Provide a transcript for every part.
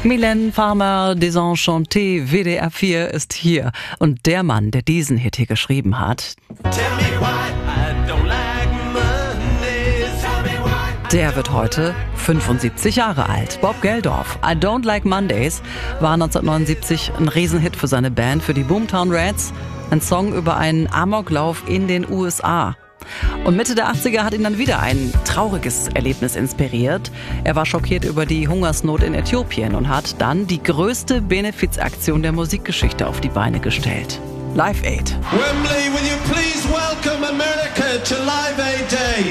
Mylène Farmer, Desenchanté, WDR 4 ist hier. Und der Mann, der diesen Hit hier geschrieben hat, der wird heute 75 Jahre alt. Bob Geldof. I Don't Like Mondays war 1979 ein Riesenhit für seine Band, für die Boomtown Rats. Ein Song über einen Amoklauf in den USA. Und Mitte der 80er hat ihn dann wieder ein trauriges Erlebnis inspiriert. Er war schockiert über die Hungersnot in Äthiopien und hat dann die größte Benefizaktion der Musikgeschichte auf die Beine gestellt. Live Aid. Wembley, will you please welcome America to Live Aid Day?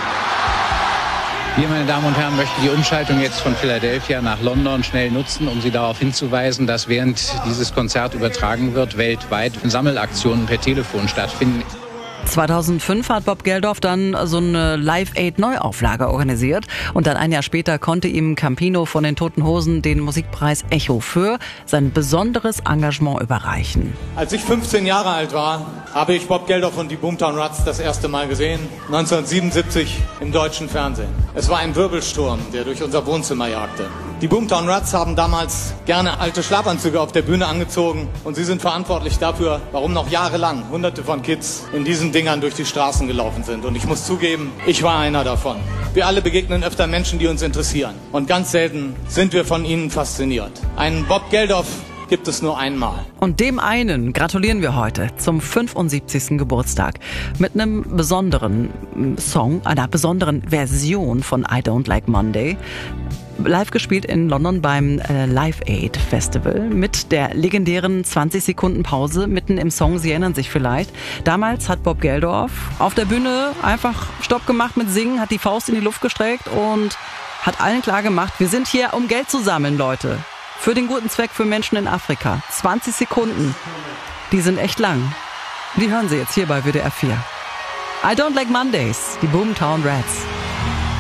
Wir, meine Damen und Herren, möchten die Umschaltung jetzt von Philadelphia nach London schnell nutzen, um Sie darauf hinzuweisen, dass während dieses Konzert übertragen wird, weltweit Sammelaktionen per Telefon stattfinden. 2005 hat Bob Geldof dann so eine Live-Aid-Neuauflage organisiert und dann ein Jahr später konnte ihm Campino von den Toten Hosen den Musikpreis Echo für sein besonderes Engagement überreichen. Als ich 15 Jahre alt war, habe ich Bob Geldof und die Boomtown Rats das erste Mal gesehen, 1977 im deutschen Fernsehen. Es war ein Wirbelsturm, der durch unser Wohnzimmer jagte. Die Boomtown Rats haben damals gerne alte Schlafanzüge auf der Bühne angezogen und sie sind verantwortlich dafür, warum noch jahrelang Hunderte von Kids in diesen Dingern durch die Straßen gelaufen sind. Und ich muss zugeben, ich war einer davon. Wir alle begegnen öfter Menschen, die uns interessieren. Und ganz selten sind wir von ihnen fasziniert. Einen Bob Geldof gibt es nur einmal. Und dem einen gratulieren wir heute zum 75. Geburtstag mit einem besonderen Song, einer besonderen Version von I Don't Like Monday. Live gespielt in London beim Live Aid Festival mit der legendären 20 Sekunden Pause mitten im Song. Sie erinnern sich vielleicht. Damals hat Bob Geldof auf der Bühne einfach Stopp gemacht mit Singen, hat die Faust in die Luft gestreckt und hat allen klar gemacht, wir sind hier, um Geld zu sammeln, Leute. Für den guten Zweck für Menschen in Afrika. 20 Sekunden. Die sind echt lang. Die hören Sie jetzt hier bei WDR 4. I Don't Like Mondays, die Boomtown Rats.